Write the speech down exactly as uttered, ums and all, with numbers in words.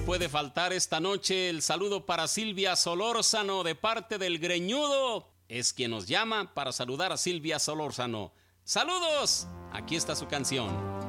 puede faltar esta noche el saludo para Silvia Solórzano de parte del Greñudo. Es quien nos llama para saludar a Silvia Solórzano. ¡Saludos! Aquí está su canción.